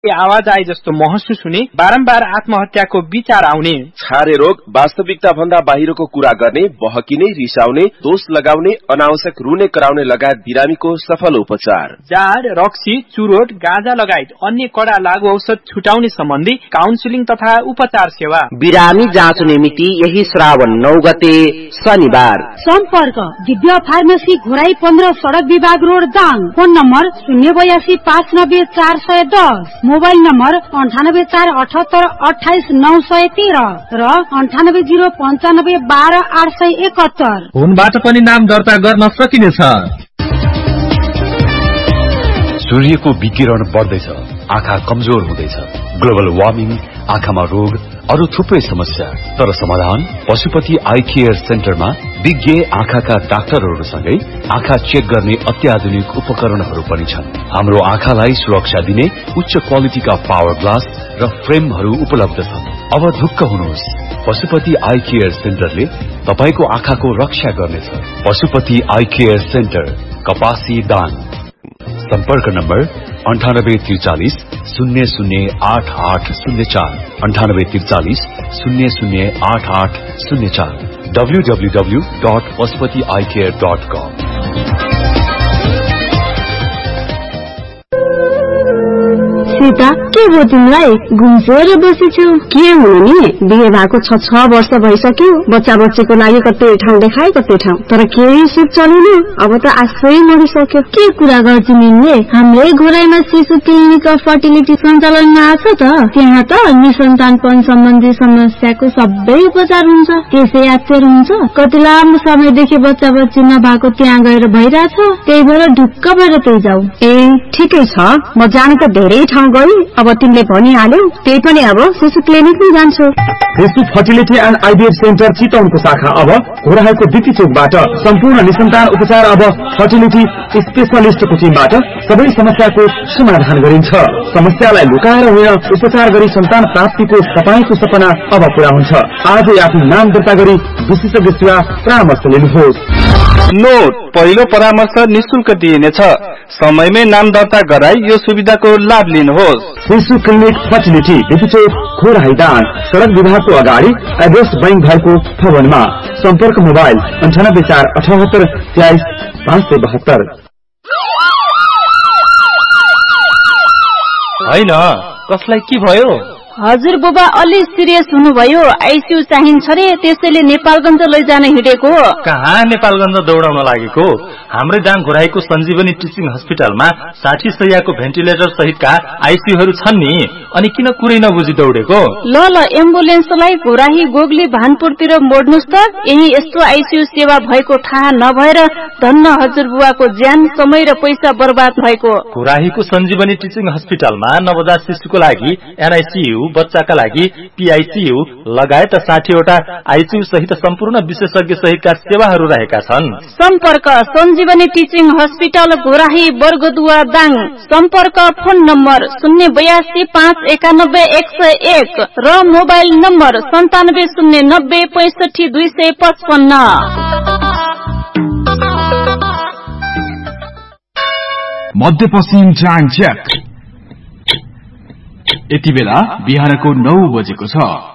आवाज आए जस्तो महसुस हुने, बारम्बार आत्महत्याको विचार आउने, छारे रोग, वास्तविकता भन्दा बाहिरको कुरा गर्ने, बहकिने, रिसाउने, दोष लगाउने, अनावश्यक रुने कराउने लगायत बिरामीको सफल उपचार। जाड, रक्सी, चुरोट, गाँजा लगायत अन्य कडा लागू औषध छुटाउने सम्बन्धी काउन्सिलिङ तथा उपचार सेवा। बिरामी जाँच मिति यही श्रावण 9 गते शनिबार। सम्पर्क दिव्य फार्मेसी घोराई 15 सडक विभाग road Dang. Phone number 082 590 410, mobile number 98 478 28 913 र 98 095 12 871। फोनबाट पनि नाम दर्ता गर्न सकिनेछ। सूर्यको विकिरण बढ्दैछ, आँखा कमजोर हुँदैछ, ग्लोबल वार्मिङ, आँखामा रोग, अरू थुप्रै समस्या। तर समाधान पशुपति आई केयर सेन्टरमा विज्ञ आँखाका डाक्टरहरूसँगै आँखा चेक गर्ने अत्याधुनिक उपकरणहरू पनि छन्। हाम्रो आँखालाई सुरक्षा दिने उच्च क्वालिटीका पावर ग्लास र फ्रेमहरू उपलब्ध छन्। अब ढुक्क हुनुहोस्, पशुपति आई केयर सेन्टरले तपाईको आँखाको रक्षा गर्नेछ। पशुपति आई केयर सेन्टर, कपासी दाङ। सम्पर्क नम्बर 9843 008804, 9843 008804, www.pashupatieyecare.com। सीता, के भयो तिमीलाई? घुम्सेर बसेछौ? के हुनु नि? बिहे भएको 6 वर्ष भइसक्यो। बच्चा बच्चीको लागि कतै ठाउँ देखाए, कतै ठाउँ, तर केही सुख चलेन। अब त आशै मरिसक्यो। के कुरा गर्छु मिल्ने? हाम्रै घोराइमा शिशु क्लिनिक अफ फर्टिलिटी सञ्चालनमा आछ त। त्यहाँ त निसन्तानपन सम्बन्धी समस्याको सबै उपचार हुन्छ। त्यसै आश्चर्य हुन्छ, कति लामो समयदेखि बच्चा बच्ची नभएको त्यहाँ गएर भइरहेछ। त्यही भएर ढुक्क भएर त्यही जाऊ। ए ठिकै छ, म जान त धेरै ठाउँ गई। अब तिमीले भनिहाल्यौ, त्यही पनि अब शिशु क्लिनिकमै जान्छु। शिशु फर्टिलिटी एन्ड आइभीएफ सेन्टर चितवनको शाखा अब घोराइको बिपी चोकबाट। सम्पूर्ण निसन्तान उपचार अब फर्टिलिटी स्पेशलिस्टको टिमबाट सबै समस्याको समाधान गरिन्छ। समस्यालाई लुकाएर होइन, उपचार गरी सन्तान प्राप्तिको तपाईको सपना अब पूरा हुन्छ। आजै आफ्नो नाम दर्ता गरी विशेषज्ञ सेवा परामर्श लिनुहोस्। नोट, पहिलो परामर्श निशुल्क दिइनेछ। समयमै नाम दर्ता गराई यो सुविधाको लाभ लिनुहोस्। शिशु क्लिनिक फर्टिलिटी बिपीचोक घोराइ दाङ, सडक विभागको अगाडि एड्रेस बैंक भएको भवनमा। सम्पर्क मोबाइल 98 478 23 572। हैन, कसलाई के भयो? हजुर बुबा अलि सिरियस हुनुभयो, आइसियु चाहिन्छ रे, त्यसैले नेपालगञ्ज लैजान हिँडेको। कहाँ नेपालगञ्ज दौडाउन लागेको? हाम्रै दाङ घोराइको सञ्जीवनी टिचिङ हस्पिटलमा 60 शैय्याको भेन्टिलेटर सहितका आइसियुहरू छन् नि, अनि किन कुरै नबुझी दौडेको? ल एम्बुलेन्सलाई घोराही गोगली भानपुरतिर मोड्नुस् त। यही यस्तो आइसियु सेवा भएको थाहा नभएर धन्न हजुर बुवाको ज्यान, समय र पैसा बर्बाद भएको। घोराहीको सञ्जीवनी टिचिङ हस्पिटलमा नवजात शिशुको लागि एनआइसियु, बच्चाका लागि पीआईसीयू लगायत 60 वटा आइसियू सहित सम्पूर्ण विशेषज्ञ सहितका सेवाहरू रहेका छन्। सम्पर्क सञ्जीवनी टिचिङ हस्पिटल घोराही बर्गदुवा दाङ। सम्पर्क फोन नम्बर 082 591 101 र मोबाइल नम्बर 9709 65 255। मध्यपश्चिम ट्रान्जेक्ट। यति बेला बिहानको 9 बजेको छ।